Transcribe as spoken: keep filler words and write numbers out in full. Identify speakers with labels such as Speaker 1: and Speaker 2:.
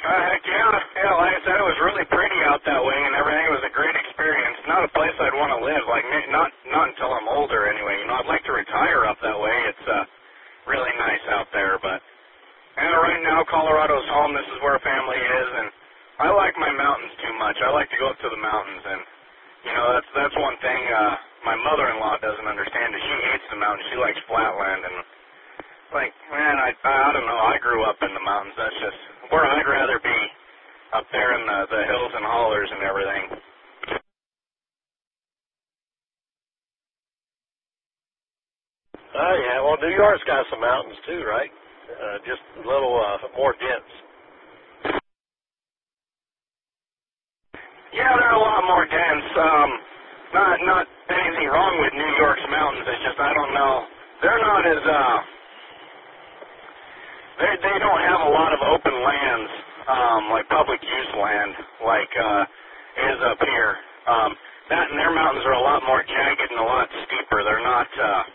Speaker 1: Uh, heck yeah, yeah, like I said, it was really pretty out that way and everything. It was a great experience. Not a place I'd want to live, like, n- not not until I'm older anyway. You know, I'd like to retire up that way. It's uh, really nice out there, but and right now Colorado's home. This is where family is, and I like my mountains too much. I like to go up to the mountains, and, you know, that's that's one thing uh, my mother-in-law doesn't understand is she hates the mountains. She likes flatland, and, like, man, I, I don't know. I grew up in the mountains. That's just where I'd rather be, up there in the, the hills and hollers and everything.
Speaker 2: Oh, yeah. Well, New York's got some mountains, too, right? Uh, just a little uh, more dense.
Speaker 1: Yeah, they're a lot more dense. Um, not not anything wrong with New York's mountains. It's just I don't know. They're not as uh, they they don't have a lot of open lands, um, like public use land, like uh, is up here. Um, that and their mountains are a lot more jagged and a lot steeper. They're not. Uh,